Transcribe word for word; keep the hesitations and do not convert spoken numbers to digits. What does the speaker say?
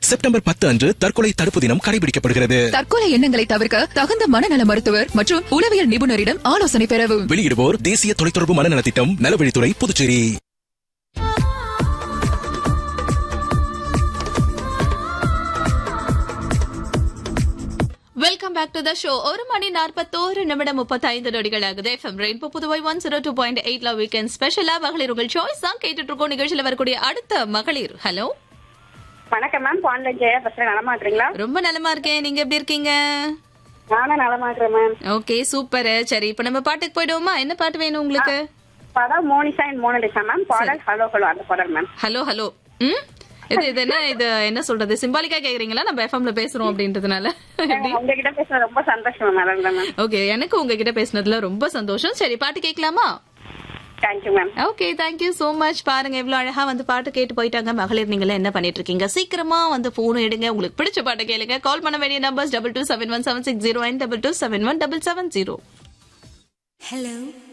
September பத்து அன்று தற்கொலை தடுப்பு தினம் கடைபிடிக்கப்படுகிறது. தற்கொலை எண்ணங்களை தவிர்க்க தகுந்த மனநல மருத்துவர் மற்றும் உளவியல் நிபுணரிடம் ஆலோசனை பெறவும். வெளியிடுவோர் தேசிய தொலைத்தொடர்பு மனநல திட்டம், நலவழித்துறை, Puducherry. Welcome back to the show. ஒரு மணி நாற்பத்தோரு நிமிடம் முப்பத்தைந்து நொடிகள் ஆகுது. FM rainbow Puduvai one zero two point எயிட்ல வீக்கெண்ட் ஸ்பெஷலா மகளிர் உங்கள் சாய்ஸ் தான் கேட்டுட்டு இருக்கோம். நிகழ்ச்சியில வரக்கூடிய அடுத்த மகளிர். ஹலோ, வணக்கம் மேம். பாண்ட ஜெயா பேசுறேன். நலமா இருக்கீங்களா? ரொம்ப நலமா இருக்கேன். நீங்க எப்படி இருக்கீங்க? நானும் நலமா இருக்கிறேன் மேம். Okay, super. சரி, இப்ப நம்ம பாட்டுக்கு போயிடுவோமா? என்ன பாட்டு வேணும் உங்களுக்கு? படம் மோனிஷா அண்ட் மோனலிசா மேம். பாடல் ஹலோ ஹலோ, அந்த பாடல் மேம். Hello hello. ம் இது இது என்ன இது என்ன சொல்றது, சிம்பாலிக்கா கேக்குறீங்களா? நம்ம எஃப்எம்ல பேசுறோம் அப்படின்றதுனால. உங்ககிட்ட பேசுறது ரொம்ப சந்தோஷம் மேம். ஓகே, எனக்கு உங்ககிட்ட பேசுனதுல ரொம்ப சந்தோஷம். சரி, பாட்டு கேட்கலாமா? Thank you ma'am. Okay, thank you so much. பாருங்க எவ்வளவு அழகா வந்து பாட்டு கேட்டு போயிட்டாங்க மகளிர். நீங்களே என்ன பண்ணிட்டு இருக்கீங்க? சீக்கிரமா வந்து போன் எடுங்க, உங்களுக்கு பிடிச்ச பாட்டை கேளுங்க. கால் பண்ண வேண்டிய numbers double two seven one seven six zero and double two seven one double seven zero. Hello.